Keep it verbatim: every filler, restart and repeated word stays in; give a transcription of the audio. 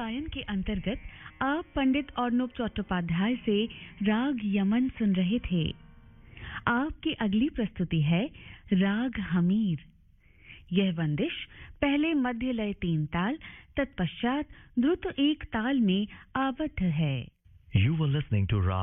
गायन के अंतर्गत आप पंडित अर्नब चट्टोपाध्याय से राग यमन सुन रहे थे। आपकी अगली प्रस्तुति है राग हमीर। यह बंदिश पहले मध्य लय तीन ताल, तत्पश्चात द्रुत एक ताल में आबद्ध है। You were listening to Rag